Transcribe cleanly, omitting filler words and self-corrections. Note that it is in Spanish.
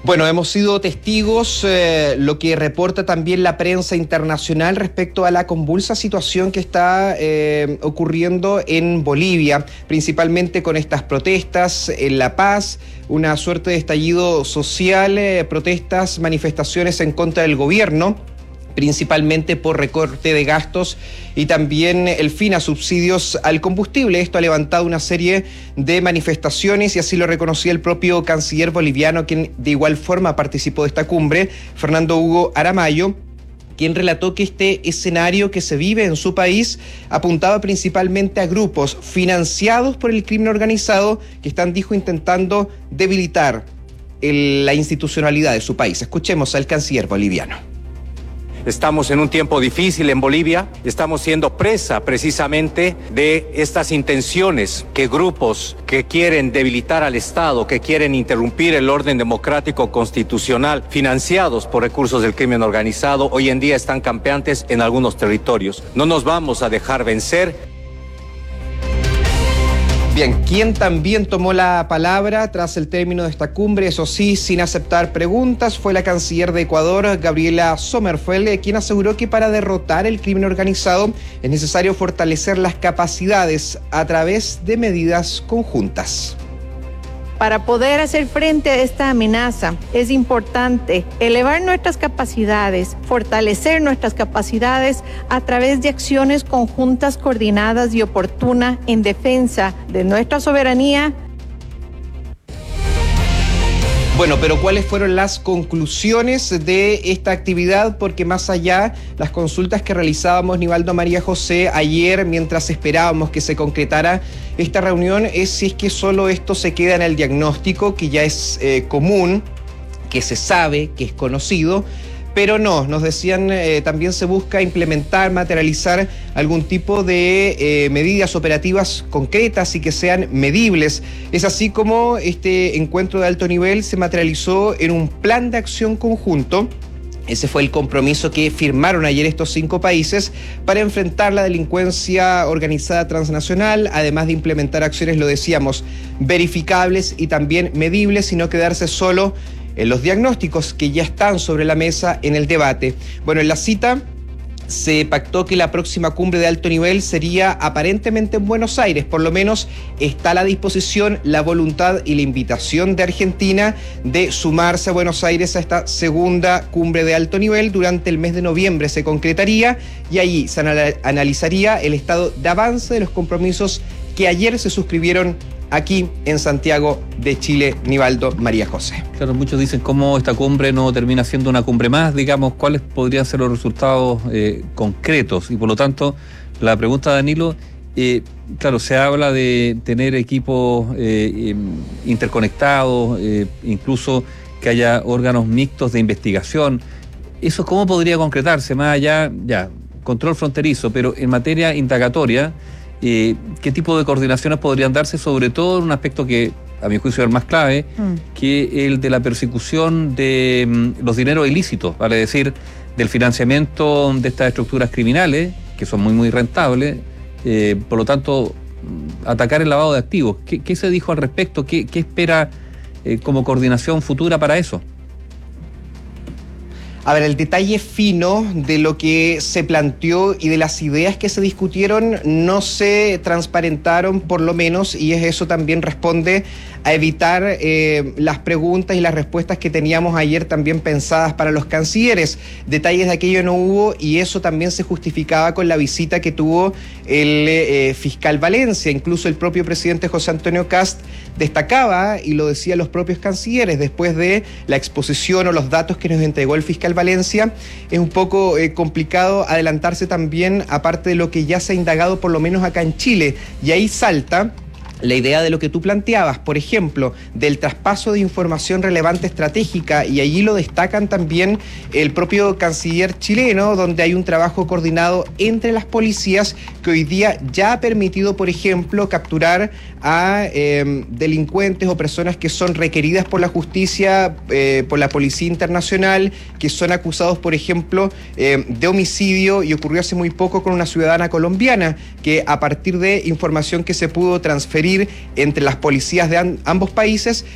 Bueno, hemos sido testigos, lo que reporta también la prensa internacional respecto a la convulsa situación que está ocurriendo en Bolivia, principalmente con estas protestas en La Paz, una suerte de estallido social, protestas, manifestaciones en contra del gobierno, principalmente por recorte de gastos y también el fin a subsidios al combustible. Esto ha levantado una serie de manifestaciones y así lo reconocía el propio canciller boliviano, quien de igual forma participó de esta cumbre, Fernando Hugo Aramayo, quien relató que este escenario que se vive en su país apuntaba principalmente a grupos financiados por el crimen organizado que están, dijo, intentando debilitar la institucionalidad de su país. Escuchemos al canciller boliviano. Estamos en un tiempo difícil en Bolivia, estamos siendo presa precisamente de estas intenciones que grupos que quieren debilitar al Estado, que quieren interrumpir el orden democrático constitucional, financiados por recursos del crimen organizado, hoy en día están campeantes en algunos territorios. No nos vamos a dejar vencer. Bien, quien también tomó la palabra tras el término de esta cumbre, eso sí, sin aceptar preguntas, fue la canciller de Ecuador, Gabriela Sommerfeld, quien aseguró que para derrotar el crimen organizado es necesario fortalecer las capacidades a través de medidas conjuntas. Para poder hacer frente a esta amenaza es importante elevar nuestras capacidades, fortalecer nuestras capacidades a través de acciones conjuntas, coordinadas y oportunas en defensa de nuestra soberanía. Bueno, pero ¿cuáles fueron las conclusiones de esta actividad? Porque más allá, las consultas que realizábamos Nivaldo María José ayer, mientras esperábamos que se concretara esta reunión, es si es que solo esto se queda en el diagnóstico, que ya es común, que se sabe, que es conocido, pero no, nos decían, también se busca implementar, materializar algún tipo de medidas operativas concretas y que sean medibles. Es así como este encuentro de alto nivel se materializó en un plan de acción conjunto. Ese fue el compromiso que firmaron ayer estos 5 países para enfrentar la delincuencia organizada transnacional, además de implementar acciones, lo decíamos, verificables y también medibles, y no quedarse solo en los diagnósticos que ya están sobre la mesa en el debate. Bueno, en la cita se pactó que la próxima cumbre de alto nivel sería aparentemente en Buenos Aires. Por lo menos está a la disposición, la voluntad y la invitación de Argentina de sumarse a Buenos Aires a esta segunda cumbre de alto nivel. Durante el mes de noviembre se concretaría y allí se analizaría el estado de avance de los compromisos que ayer se suscribieron aquí en Santiago de Chile. Nivaldo María José. Claro, muchos dicen cómo esta cumbre no termina siendo una cumbre más, digamos, cuáles podrían ser los resultados concretos. Y por lo tanto, la pregunta, Danilo, claro, se habla de tener equipos interconectados, incluso que haya órganos mixtos de investigación. ¿Eso cómo podría concretarse? Más allá, ya, control fronterizo, pero en materia indagatoria, ¿qué tipo de coordinaciones podrían darse, sobre todo en un aspecto que a mi juicio es el más clave, que el de la persecución de los dineros ilícitos, vale decir, del financiamiento de estas estructuras criminales, que son muy rentables, por lo tanto, atacar el lavado de activos? ¿Qué se dijo al respecto? ¿Qué espera como coordinación futura para eso? A ver, el detalle fino de lo que se planteó y de las ideas que se discutieron no se transparentaron, por lo menos, y eso también responde a evitar las preguntas y las respuestas que teníamos ayer también pensadas para los cancilleres. Detalles de aquello no hubo, y eso también se justificaba con la visita que tuvo el fiscal Valencia. Incluso el propio presidente José Antonio Kast destacaba, y lo decían los propios cancilleres, después de la exposición o los datos que nos entregó el fiscal Valencia, es un poco complicado adelantarse también, aparte de lo que ya se ha indagado por lo menos acá en Chile, y ahí salta la idea de lo que tú planteabas, por ejemplo, del traspaso de información relevante estratégica, y allí lo destacan también el propio canciller chileno, donde hay un trabajo coordinado entre las policías que hoy día ya ha permitido, por ejemplo, capturar a delincuentes o personas que son requeridas por la justicia, por la Policía Internacional, que son acusados, por ejemplo, de homicidio, y ocurrió hace muy poco con una ciudadana colombiana, que a partir de información que se pudo transferir entre las policías de ambos países,